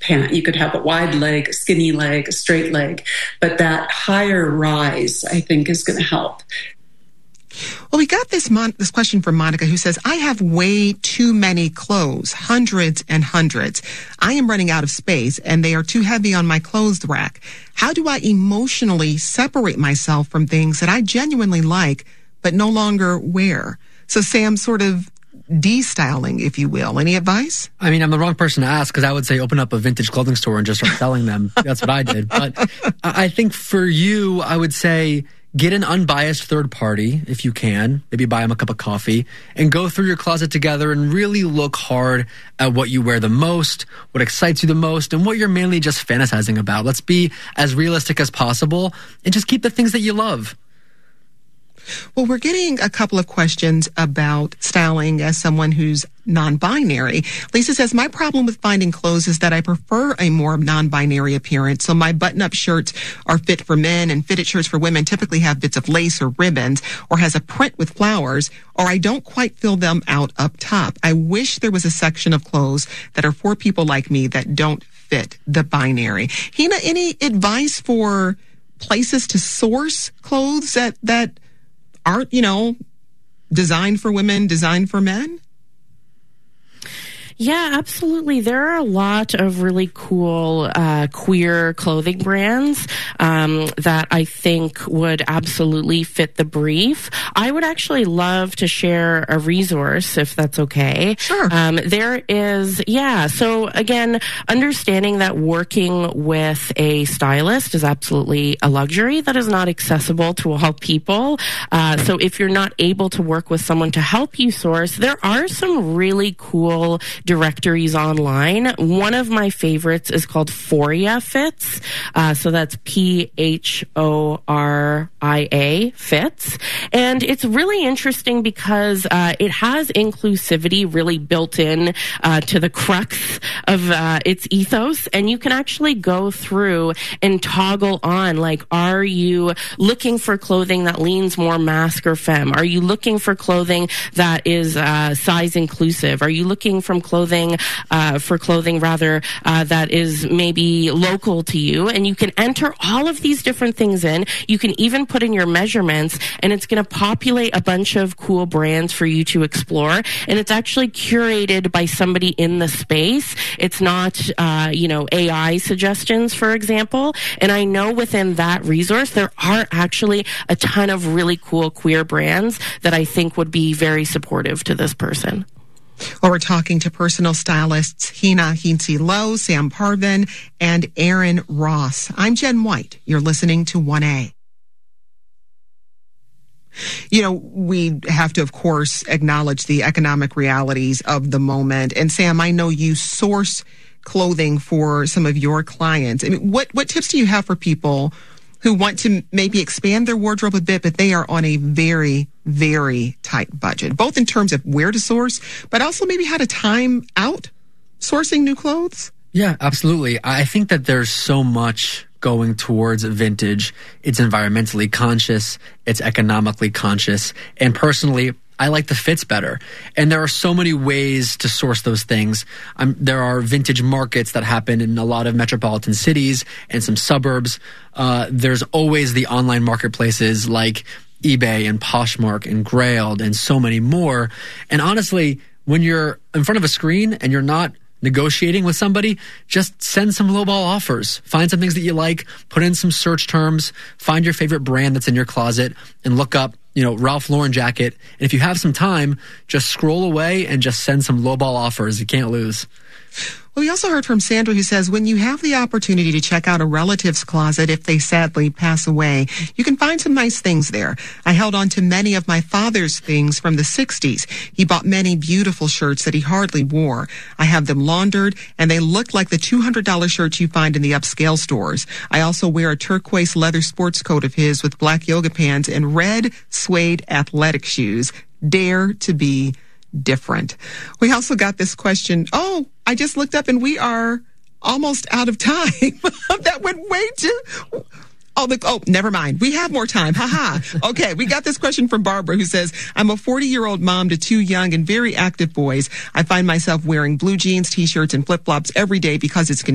pant. You could have a wide leg, a skinny leg, a straight leg, but that higher rise, I think, is going to help. Well, we got this question from Monica, who says, I have way too many clothes, hundreds and hundreds. I am running out of space and they are too heavy on my clothes rack. How do I emotionally separate myself from things that I genuinely like but no longer wear? So Sam, sort of de-styling, if you will. Any advice? I mean, I'm the wrong person to ask because I would say open up a vintage clothing store and just start selling them. That's what I did. But I think for you, I would say get an unbiased third party if you can. Maybe buy them a cup of coffee and go through your closet together and really look hard at what you wear the most, what excites you the most, and what you're mainly just fantasizing about. Let's be as realistic as possible and just keep the things that you love. Well, we're getting a couple of questions about styling as someone who's non-binary. Lisa says, my problem with finding clothes is that I prefer a more non-binary appearance. So my button-up shirts are fit for men and fitted shirts for women typically have bits of lace or ribbons or has a print with flowers, or I don't quite fill them out up top. I wish there was a section of clothes that are for people like me that don't fit the binary. Hina, any advice for places to source clothes that aren't, designed for women, designed for men? Yeah, absolutely. There are a lot of really cool queer clothing brands that I think would absolutely fit the brief. I would actually love to share a resource, if that's okay. Sure. There is, so again, understanding that working with a stylist is absolutely a luxury that is not accessible to all people. So if you're not able to work with someone to help you source, there are some really cool directories online. One of my favorites is called Foria Fits. So that's P-H-O-R-I-A Fits. And it's really interesting because it has inclusivity really built in to the crux of its ethos. And you can actually go through and toggle on, like, are you looking for clothing that leans more masc or femme? Are you looking for clothing that is size inclusive? Are you looking for clothing that is maybe local to you? And you can enter all of these different things in. You can even put in your measurements, and it's going to populate a bunch of cool brands for you to explore. And it's actually curated by somebody in the space. It's not, AI suggestions, for example. And I know within that resource, there are actually a ton of really cool queer brands that I think would be very supportive to this person. Well, we're talking to personal stylists Hina Hintze Lowe, Sam Parvin, and Aaron Ross. I'm Jen White. You're listening to 1A. We have to, of course, acknowledge the economic realities of the moment. And Sam, I know you source clothing for some of your clients. I mean, what tips do you have for people who want to maybe expand their wardrobe a bit, but they are on a very, very tight budget, both in terms of where to source, but also maybe how to time out sourcing new clothes? Yeah, absolutely. I think that there's so much going towards vintage. It's environmentally conscious. It's economically conscious. And personally, I like the fits better. And there are so many ways to source those things. There are vintage markets that happen in a lot of metropolitan cities and some suburbs. There's always the online marketplaces like eBay and Poshmark and Grailed and so many more. And honestly, when you're in front of a screen and you're not negotiating with somebody, just send some lowball offers. Find some things that you like, put in some search terms, find your favorite brand that's in your closet, and look up, Ralph Lauren jacket. And if you have some time, just scroll away and just send some lowball offers. You can't lose. Well, we also heard from Sandra, who says, when you have the opportunity to check out a relative's closet if they sadly pass away, you can find some nice things there. I held on to many of my father's things from the 60s. He bought many beautiful shirts that he hardly wore. I have them laundered, and they look like the $200 shirts you find in the upscale stores. I also wear a turquoise leather sports coat of his with black yoga pants and red suede athletic shoes. Dare to be different. We also got this question. Oh, I just looked up and we are almost out of time. That went way too... Oh, never mind. We have more time. Okay, we got this question from Barbara, who says, I'm a 40-year-old mom to two young and very active boys. I find myself wearing blue jeans, T-shirts, and flip-flops every day because it's convenient.